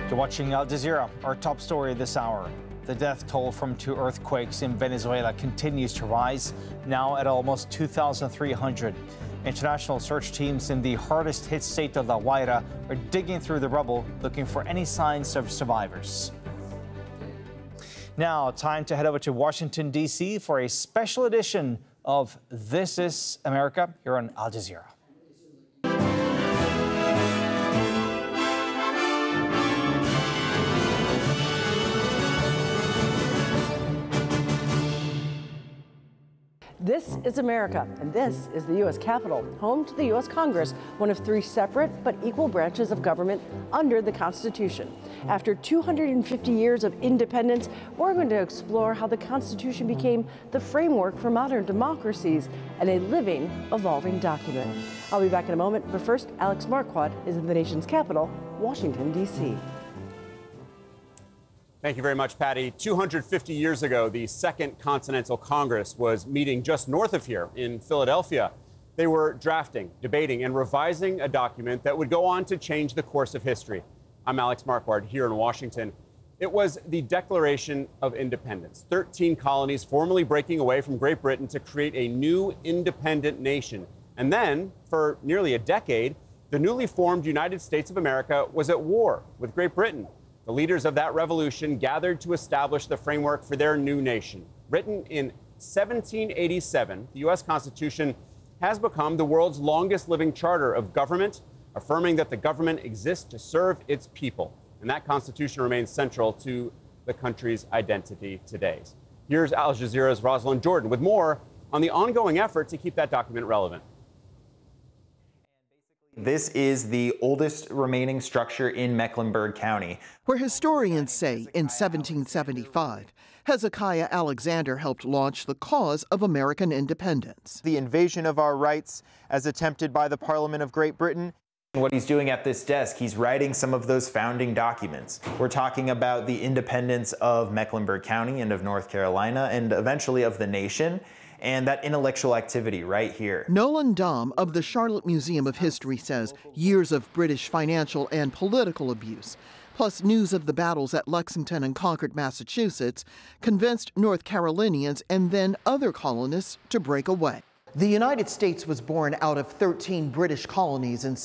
You're watching Al Jazeera. Our top story this hour. The death toll from 2 earthquakes in Venezuela continues to rise, now at almost 2,300. International search teams in the hardest hit state of La Guaira are digging through the rubble, looking for any signs of survivors. Now, time to head over to Washington, D.C. for a special edition of This is America here on Al Jazeera. This is America, and this is the U.S. Capitol, home to the U.S. Congress, one of 3 separate but equal branches of government under the Constitution. After 250 years of independence, we're going to explore how the Constitution became the framework for modern democracies and a living, evolving document. I'll be back in a moment, but first, Alex Marquardt is in the nation's capital, Washington, D.C. Thank you very much, Patty. 250 years ago, the Second Continental Congress was meeting just north of here in Philadelphia. They were drafting, debating, and revising a document that would go on to change the course of history. I'm Alex Marquardt here in Washington. It was the Declaration of Independence, 13 colonies formally breaking away from Great Britain to create a new independent nation. And then, for nearly a decade, the newly formed United States of America was at war with Great Britain. The leaders of that revolution gathered to establish the framework for their new nation. Written in 1787, the U.S. Constitution has become the world's longest living charter of government, affirming that the government exists to serve its people. And that Constitution remains central to the country's identity today. Here's Al Jazeera's Rosalind Jordan with more on the ongoing effort to keep that document relevant. This is the oldest remaining structure in Mecklenburg County. Where historians say in 1775, Hezekiah Alexander helped launch the cause of American independence. The invasion of our rights as attempted by the Parliament of Great Britain. What he's doing at this desk, he's writing some of those founding documents. We're talking about the independence of Mecklenburg County and of North Carolina and eventually of the nation. And that intellectual activity right here. Nolan Dahm of the Charlotte Museum of History says years of British financial and political abuse, plus news of the battles at Lexington and Concord, Massachusetts, convinced North Carolinians and then other colonists to break away. The United States was born out of 13 British colonies in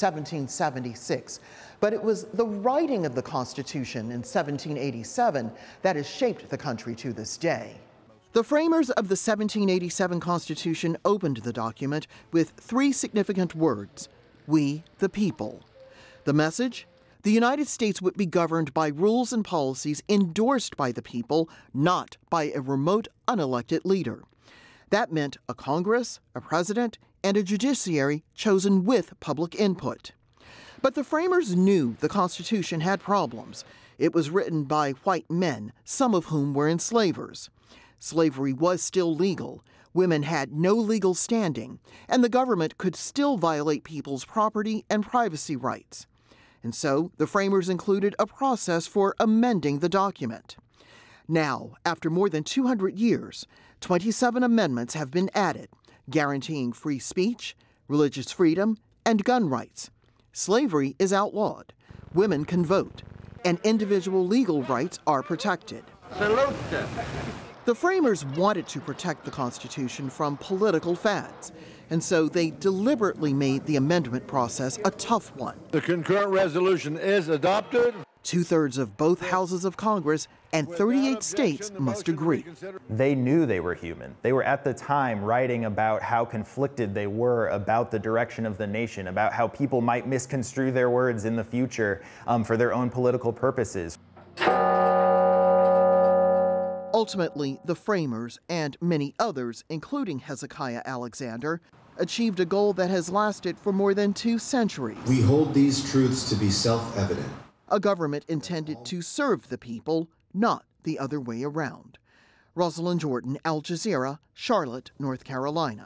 1776, but it was the writing of the Constitution in 1787 that has shaped the country to this day. The framers of the 1787 Constitution opened the document with 3 significant words: we the people. The message? The United States would be governed by rules and policies endorsed by the people, not by a remote, unelected leader. That meant a Congress, a president, and a judiciary chosen with public input. But the framers knew the Constitution had problems. It was written by white men, some of whom were enslavers. Slavery was still legal, women had no legal standing, and the government could still violate people's property and privacy rights. And so the framers included a process for amending the document. Now, after more than 200 years, 27 amendments have been added, guaranteeing free speech, religious freedom, and gun rights. Slavery is outlawed, women can vote, and individual legal rights are protected. Salute. The framers wanted to protect the Constitution from political fads, and so they deliberately made the amendment process a tough one. The concurrent resolution is adopted. 2/3 of both houses of Congress and 38 states must agree. They knew they were human. They were at the time writing about how conflicted they were about the direction of the nation, about how people might misconstrue their words in the future for their own political purposes. Ultimately, the framers and many others, including Hezekiah Alexander, achieved a goal that has lasted for more than 2 centuries. We hold these truths to be self-evident. A government intended to serve the people, not the other way around. Rosalind Jordan, Al Jazeera, Charlotte, North Carolina.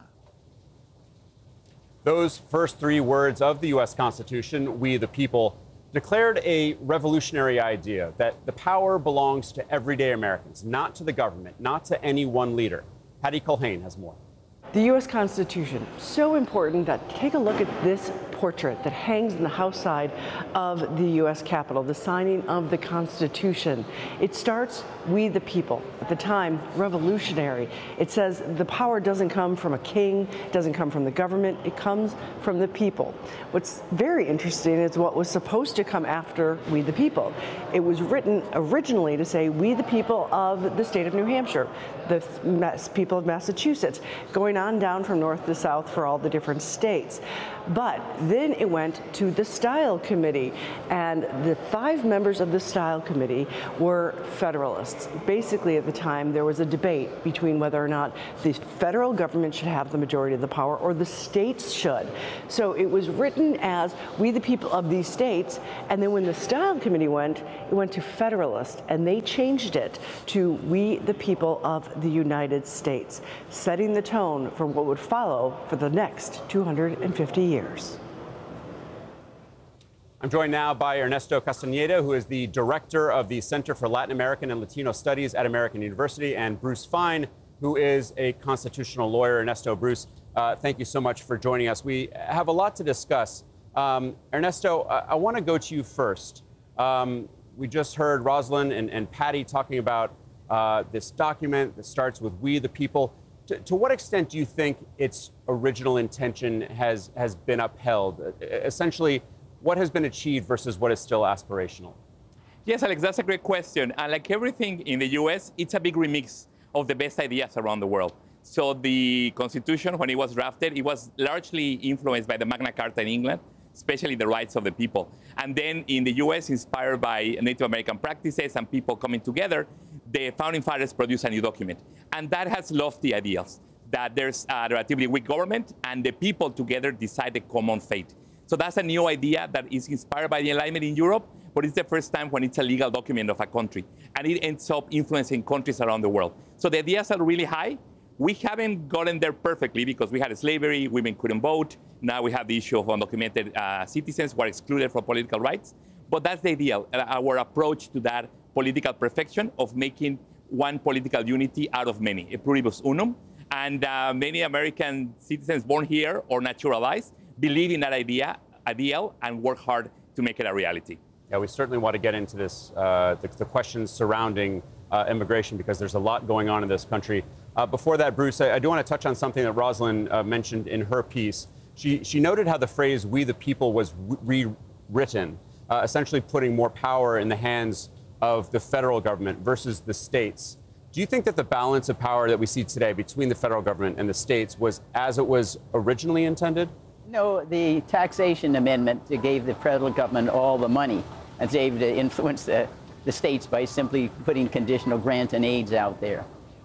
Those first 3 words of the U.S. Constitution, we the people, declared a revolutionary idea that the power belongs to everyday Americans, not to the government, not to any one leader. Patty Culhane has more. The U.S. Constitution, so important that take a look at this portrait that hangs in the House side of the U.S. Capitol, the signing of the Constitution. It starts, "We the people." At the time, revolutionary. It says the power doesn't come from a king, doesn't come from the government, it comes from the people. What's very interesting is what was supposed to come after "We the people." It was written originally to say "We the people of the state of New Hampshire," the people of Massachusetts, going on down from north to south for all the different states. But then it went to the Style Committee, and the 5 members of the Style Committee were Federalists. Basically, at the time, there was a debate between whether or not the federal government should have the majority of the power or the states should. So it was written as "We the people of these states," and then when the Style Committee went, it went to Federalist, and they changed it to "We the people of the United States," setting the tone for what would follow for the next 250 years. I'm joined now by Ernesto Castañeda, who is the director of the Center for Latin American and Latino Studies at American University, and Bruce Fein, who is a constitutional lawyer. Ernesto, Bruce, thank you so much for joining us. We have a lot to discuss. Ernesto, I want to go to you first. We just heard Rosalind and Patty talking about this document that starts with "We the people." To what extent do you think its original intention has been upheld? Essentially, what has been achieved versus what is still aspirational? Yes, Alex, that's a great question. And like everything in the US, it's a big remix of the best ideas around the world. So the Constitution, when it was drafted, it was largely influenced by the Magna Carta in England, especially the rights of the people. And then in the US, inspired by Native American practices and people coming together, the founding fathers produced a new document. And that has lofty ideals, that there's a relatively weak government and the people together decide the common fate. So that's a new idea that is inspired by the Enlightenment in Europe, but it's the first time when it's a legal document of a country. And it ends up influencing countries around the world. So the ideas are really high. We haven't gotten there perfectly because we had slavery, women couldn't vote. Now we have the issue of undocumented citizens who are excluded from political rights. But that's the ideal, our approach to that political perfection of making one political unity out of many, a pluribus unum. And many American citizens born here or naturalized believe in that ideal and work hard to make it a reality. Yeah, we certainly want to get into this, the questions surrounding immigration, because there's a lot going on in this country. Before that, Bruce, I do want to touch on something that Rosalind mentioned in her piece. She noted how the phrase "We the people" was rewritten, essentially putting more power in the hands of the federal government versus the states. Do you think that the balance of power that we see today between the federal government and the states was as it was originally intended? No, the taxation amendment gave the federal government all the money and was able to influence the states by simply putting conditional grants and aids out there,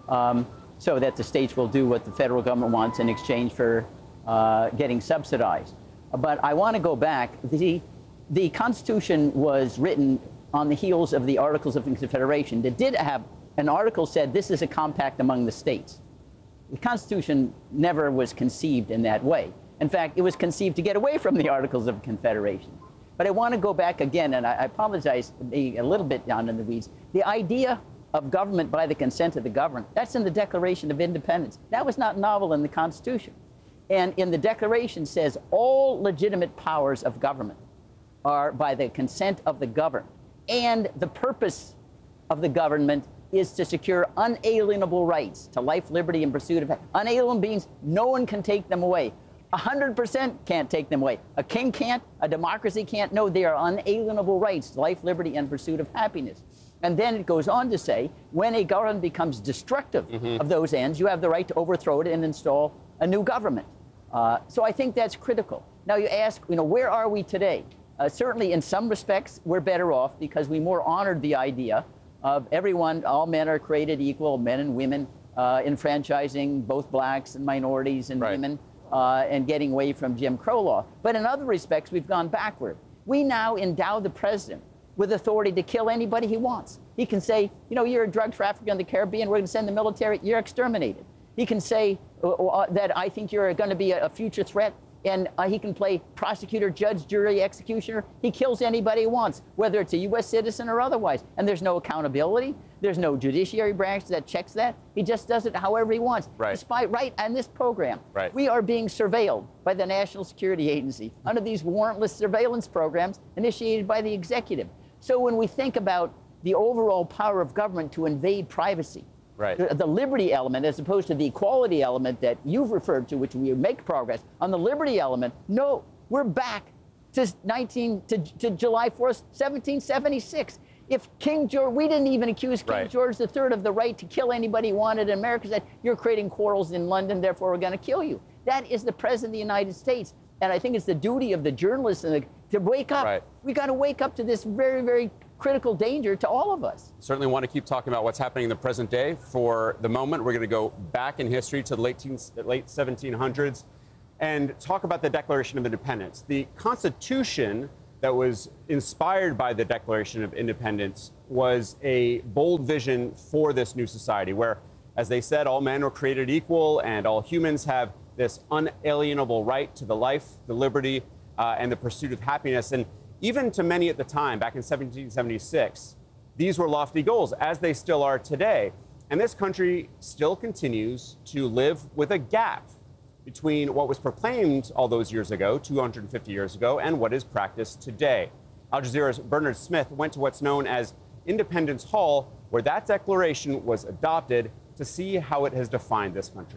so that the states will do what the federal government wants in exchange for getting subsidized. But I want to go back. The Constitution was written on the heels of the Articles of Confederation. That did have an article said this is a compact among the states. The Constitution never was conceived in that way. In fact, it was conceived to get away from the Articles of Confederation. But I want to go back again, and I apologize for being a little bit down in the weeds. The idea of government by the consent of the governed, that's in the Declaration of Independence. That was not novel in the Constitution. And in the Declaration says all legitimate powers of government are by the consent of the governed. And the purpose of the government is to secure unalienable rights to life, liberty, and pursuit of happiness. Unalienable means no one can take them away. 100% can't take them away. A king can't, a democracy can't. No, they are unalienable rights to life, liberty, and pursuit of happiness. And then it goes on to say, when a government becomes destructive of those ends, you have the right to overthrow it and install a new government. So I think that's critical. Now you ask, where are we today? Certainly in some respects, we're better off because we more honored the idea of everyone, all men are created equal, men and women, enfranchising both blacks and minorities and women, and getting away from Jim Crow law. But in other respects, we've gone backward. We now endow the president with authority to kill anybody he wants. He can say, you're a drug trafficker in the Caribbean, we're going to send the military, you're exterminated. He can say that I think you're going to be a future threat, And he can play prosecutor, judge, jury, executioner. He kills anybody he wants, whether it's a U.S. citizen or otherwise. And there's no accountability. There's no judiciary branch that checks that. He just does it however he wants. Right. Despite, right, and this program, right. We are being surveilled by the National Security Agency under these warrantless surveillance programs initiated by the executive. So when we think about the overall power of government to invade privacy, right. The liberty element as opposed to the equality element that you've referred to, which we make progress on the liberty element. No, we're back to July 4th, 1776. If King George, we didn't even accuse King George III of the right to kill anybody he wanted in America. Said, you're creating quarrels in London, therefore we're going to kill you. That is the President of the United States. And I think it's the duty of the journalists to wake up. Right. We got to wake up to this very, very critical danger to all of us. Certainly want to keep talking about what's happening in the present day. For the moment, we're going to go back in history to the late 1700s and talk about the Declaration of Independence. The Constitution that was inspired by the Declaration of Independence was a bold vision for this new society where, as they said, all men were created equal and all humans have this unalienable right to the life, the liberty, and the pursuit of happiness. And even to many at the time, back in 1776, these were lofty goals, as they still are today. And this country still continues to live with a gap between what was proclaimed all those years ago, 250 years ago, and what is practiced today. Al Jazeera's Bernard Smith went to what's known as Independence Hall, where that declaration was adopted, to see how it has defined this country.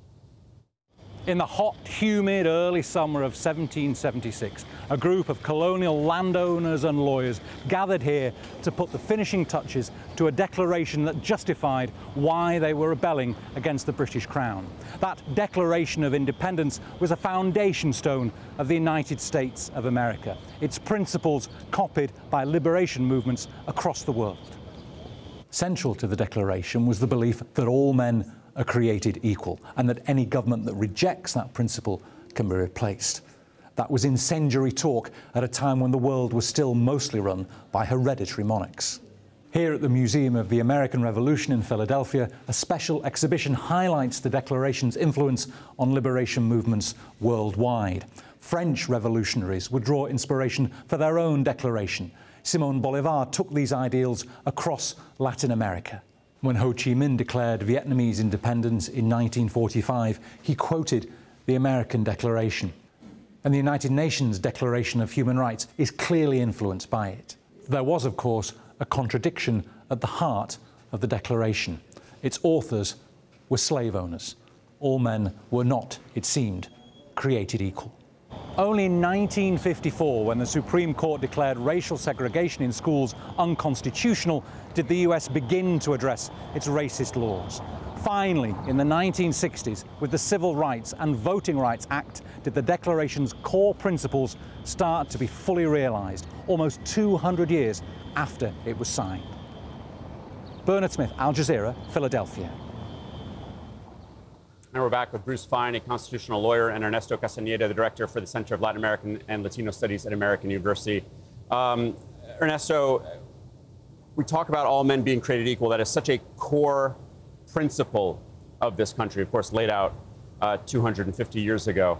In the hot, humid early summer of 1776, a group of colonial landowners and lawyers gathered here to put the finishing touches to a declaration that justified why they were rebelling against the British Crown. That Declaration of Independence was a foundation stone of the United States of America, its principles copied by liberation movements across the world. Central to the Declaration was the belief that all men are created equal, and that any government that rejects that principle can be replaced. That was incendiary talk at a time when the world was still mostly run by hereditary monarchs. Here at the Museum of the American Revolution in Philadelphia, a special exhibition highlights the Declaration's influence on liberation movements worldwide. French revolutionaries would draw inspiration for their own declaration. Simón Bolívar took these ideals across Latin America. When Ho Chi Minh declared Vietnamese independence in 1945, he quoted the American Declaration. And the United Nations Declaration of Human Rights is clearly influenced by it. There was, of course, a contradiction at the heart of the Declaration. Its authors were slave owners. All men were not, it seemed, created equal. Only in 1954, when the Supreme Court declared racial segregation in schools unconstitutional, did the US begin to address its racist laws. Finally, in the 1960s, with the Civil Rights and Voting Rights Act, did the Declaration's core principles start to be fully realized, almost 200 years after it was signed. Bernard Smith, Al Jazeera, Philadelphia. And we're back with Bruce Fein, a constitutional lawyer, and Ernesto Castañeda, the director for the Center of Latin American and Latino Studies at American University. Ernesto, we talk about all men being created equal. That is such a core principle of this country, of course, laid out 250 years ago.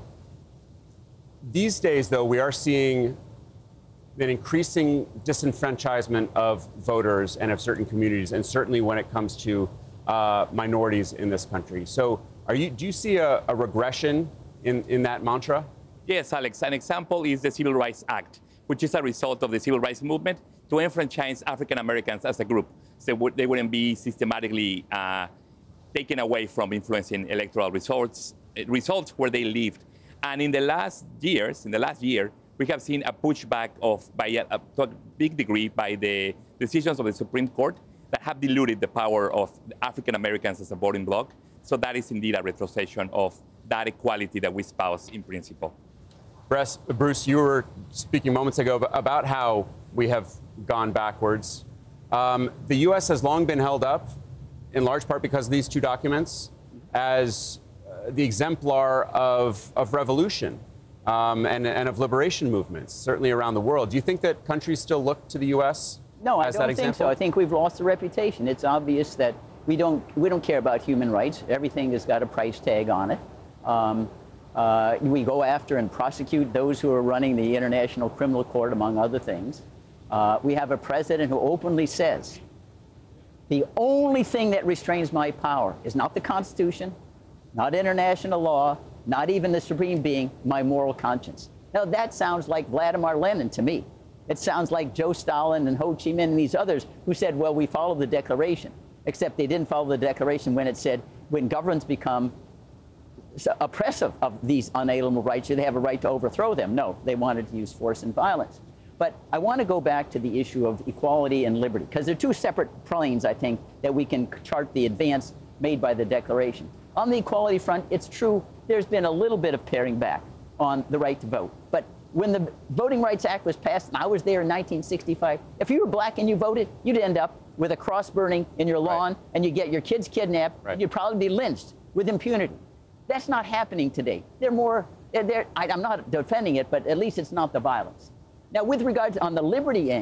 These days, though, we are seeing an increasing disenfranchisement of voters and of certain communities, and certainly when it comes to minorities in this country. So do you see a regression in that mantra? Yes, Alex. An example is the Civil Rights Act, which is a result of the civil rights movement to enfranchise African Americans as a group, so they wouldn't be systematically taken away from influencing electoral results where they lived. And in the last year, we have seen a pushback to a big degree by the decisions of the Supreme Court that have diluted the power of African Americans as a voting bloc. So that is indeed a retrocession of that equality that we espouse in principle. Bruce, you were speaking moments ago about how we have gone backwards. The U.S. has long been held up, in large part because of these two documents, as the exemplar of revolution and of liberation movements, certainly around the world. Do you think that countries still look to the U.S. No, as that example? I don't think so. I think we've lost the reputation. It's obvious that we don't care about human rights. Everything has got a price tag on it. We go after and prosecute those who are running the International Criminal Court, among other things. We have a president who openly says, the only thing that restrains my power is not the Constitution, not international law, not even the supreme being, my moral conscience. Now, that sounds like Vladimir Lenin to me. It sounds like Joe Stalin and Ho Chi Minh and these others who said, well, we follow the Declaration, except they didn't follow the Declaration when it said, when governments become oppressive of these unalienable rights, they have a right to overthrow them. No, they wanted to use force and violence. But I want to go back to the issue of equality and liberty, because they're two separate planes, I think, that we can chart the advance made by the Declaration. On the equality front, it's true there's been a little bit of paring back on the right to vote. But when the Voting Rights Act was passed, and I was there in 1965, if you were black and you voted, you'd end up with a cross burning in your lawn, and you'd get your kids kidnapped, and you'd probably be lynched with impunity. That's not happening today. I'm not defending it, but at least it's not the violence. Now, with regard to on the liberty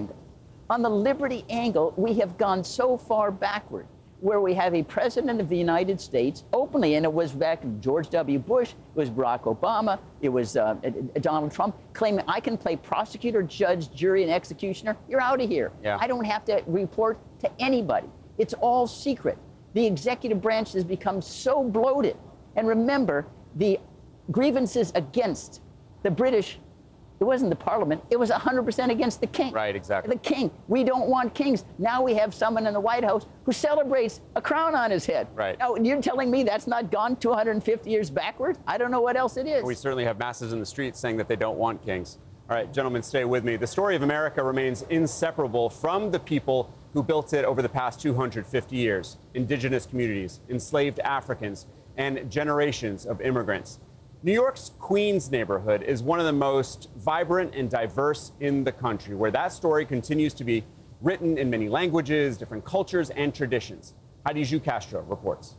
angle, we have gone so far backward, where we have a president of the United States openly, and it was back George W. Bush, it was Barack Obama, it was Donald Trump, claiming I can play prosecutor, judge, jury, and executioner. You're out of here. Yeah. I don't have to report to anybody. It's all secret. The executive branch has become so bloated. And remember, the grievances against the British, it wasn't the Parliament, it was 100% against the king. Right, exactly. The king. We don't want kings. Now we have someone in the White House who celebrates a crown on his head. Right. Now, you're telling me that's not gone 250 years backward? I don't know what else it is. We certainly have masses in the streets saying that they don't want kings. All right, gentlemen, stay with me. The story of America remains inseparable from the people who built it over the past 250 years. Indigenous communities, enslaved Africans, and generations of immigrants. New York's Queens neighborhood is one of the most vibrant and diverse in the country, where that story continues to be written in many languages, different cultures, and traditions. Heidi Ju Castro reports.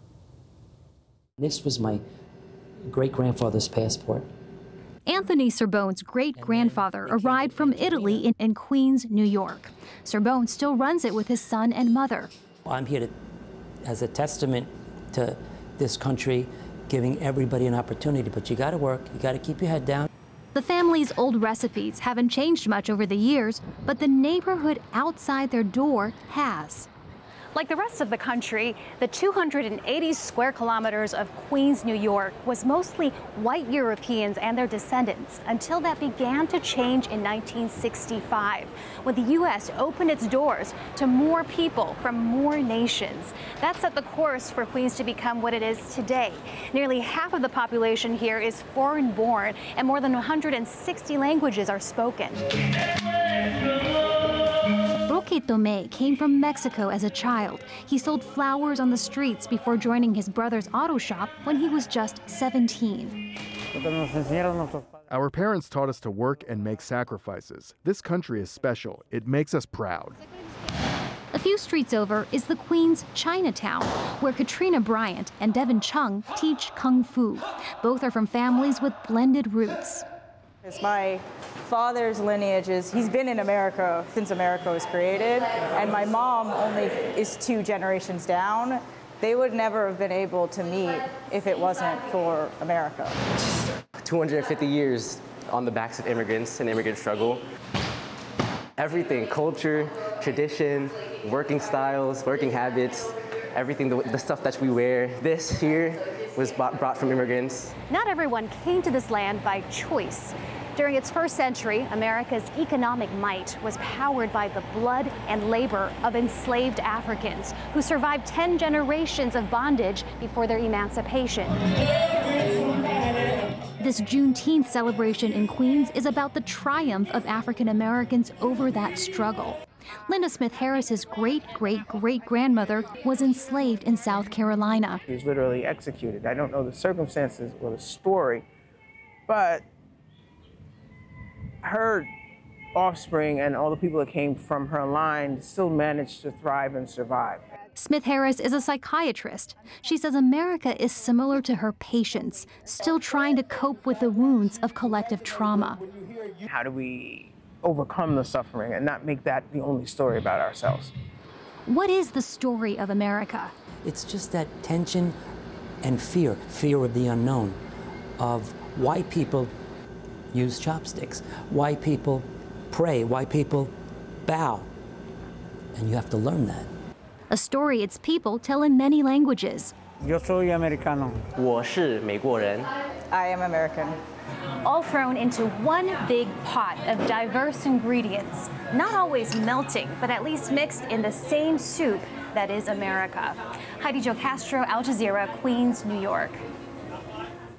This was my great-grandfather's passport. Anthony Cerbone's great-grandfather arrived from Italy in Queens, New York. Cerbone still runs it with his son and mother. I'm here as a testament to this country, giving everybody an opportunity, but you gotta work, you gotta keep your head down. The family's old recipes haven't changed much over the years, but the neighborhood outside their door has. Like the rest of the country, the 280 square kilometers of Queens, New York was mostly white Europeans and their descendants until that began to change in 1965, when the U.S. opened its doors to more people from more nations. That set the course for Queens to become what it is today. Nearly half of the population here is foreign-born, and more than 160 languages are spoken. Roque Tomé came from Mexico as a child. He sold flowers on the streets before joining his brother's auto shop when he was just 17. Our parents taught us to work and make sacrifices. This country is special. It makes us proud. A few streets over is the Queens Chinatown, where Katrina Bryant and Devin Chung teach Kung Fu. Both are from families with blended roots. My father's lineage he's been in America since America was created, and my mom only is 2 generations down. They would never have been able to meet if it wasn't for America. 250 years on the backs of immigrants and immigrant struggle. Everything, culture, tradition, working styles, working habits, everything, the stuff that we wear. This here was brought from immigrants. Not everyone came to this land by choice. During its first century, America's economic might was powered by the blood and labor of enslaved Africans who survived 10 generations of bondage before their emancipation. This Juneteenth celebration in Queens is about the triumph of African Americans over that struggle. Linda Smith Harris's great-great-great-grandmother was enslaved in South Carolina. She was literally executed. I don't know the circumstances or the story, but her offspring and all the people that came from her line still managed to thrive and survive. Smith Harris is a psychiatrist. She says America is similar to her patients, still trying to cope with the wounds of collective trauma. How do we overcome the suffering and not make that the only story about ourselves? What is the story of America? It's just that tension and fear of the unknown. of why people use chopsticks, why people pray, why people bow. And you have to learn that. A story its people tell in many languages. Yo soy americano. 我是美国人. I am American. All thrown into one big pot of diverse ingredients, not always melting, but at least mixed in the same soup that is America. Heidi Jo Castro, Al Jazeera, Queens, New York.